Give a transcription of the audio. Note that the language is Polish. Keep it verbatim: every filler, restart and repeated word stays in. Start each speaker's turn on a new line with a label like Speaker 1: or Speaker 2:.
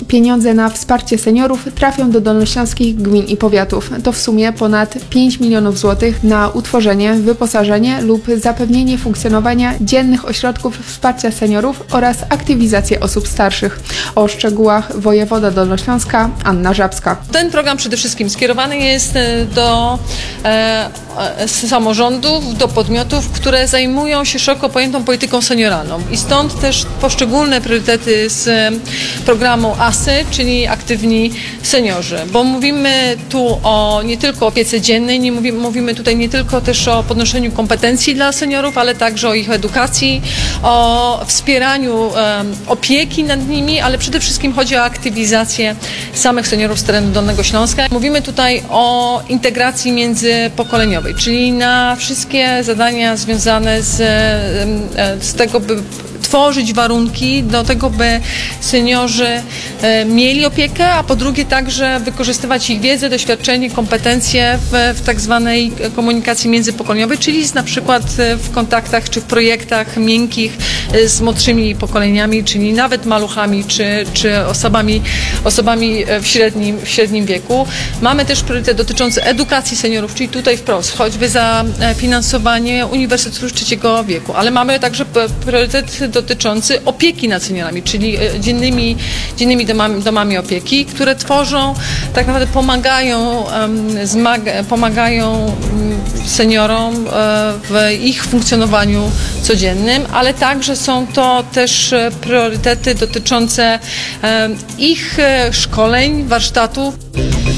Speaker 1: Pieniądze na wsparcie seniorów trafią do dolnośląskich gmin i powiatów. To w sumie ponad pięć milionów złotych na utworzenie, wyposażenie lub zapewnienie funkcjonowania dziennych ośrodków wsparcia seniorów oraz aktywizację osób starszych. O szczegółach wojewoda Dolnośląska Anna Żabska.
Speaker 2: Ten program przede wszystkim skierowany jest do e, samorządów, do podmiotów, które zajmują się szeroko pojętą polityką senioralną i stąd też poszczególne priorytety z programu A S Y, czyli Aktywni Seniorzy, bo mówimy tu o nie tylko opiece dziennej, nie mówimy, mówimy tutaj nie tylko też o podnoszeniu kompetencji dla seniorów, ale także o ich edukacji, o wspieraniu um, opieki nad nimi, ale przede wszystkim chodzi o aktywizację samych seniorów z terenu Dolnego Śląska. Mówimy tutaj o integracji międzypokoleniowej, czyli na wszystkie zadania związane z, z tego, by tworzyć warunki do tego, by seniorzy mieli opiekę, a po drugie także wykorzystywać ich wiedzę, doświadczenie, kompetencje w, w tak zwanej komunikacji międzypokoleniowej, czyli z, na przykład w kontaktach czy w projektach miękkich z młodszymi pokoleniami, czyli nawet maluchami czy, czy osobami, osobami w średnim, w średnim wieku. Mamy też priorytet dotyczący edukacji seniorów, czyli tutaj wprost, choćby za finansowanie uniwersytetów trzeciego wieku, ale mamy także priorytet dotyczący opieki nad seniorami, czyli dziennymi, dziennymi domami, domami opieki, które tworzą, tak naprawdę pomagają, zmaga, pomagają seniorom w ich funkcjonowaniu codziennym, ale także są to też priorytety dotyczące ich szkoleń, warsztatów.